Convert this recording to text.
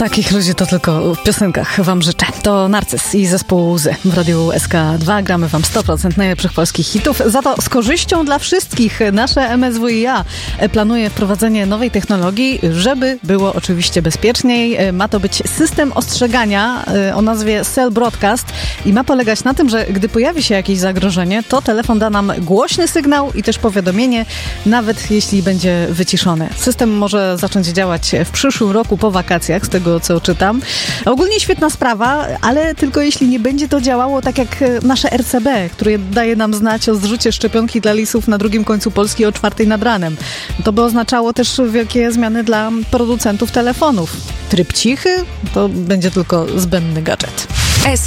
Takich ludzi to tylko w piosenkach wam życzę. To Narcyz i zespół Łzy w Radiu SK2. Gramy wam 100% najlepszych polskich hitów. Za to z korzyścią dla wszystkich nasze MSWiA planuje wprowadzenie nowej technologii, żeby było oczywiście bezpieczniej. Ma to być system ostrzegania o nazwie Cell Broadcast i ma polegać na tym, że gdy pojawi się jakieś zagrożenie, to telefon da nam głośny sygnał i też powiadomienie, nawet jeśli będzie wyciszony. System może zacząć działać w przyszłym roku po wakacjach, z tego co czytam. Ogólnie świetna sprawa, ale tylko jeśli nie będzie to działało tak jak nasze RCB, które daje nam znać o zrzucie szczepionki dla lisów na drugim końcu Polski o 4:00 nad ranem. To by oznaczało też wielkie zmiany dla producentów telefonów. Tryb cichy to będzie tylko zbędny gadżet.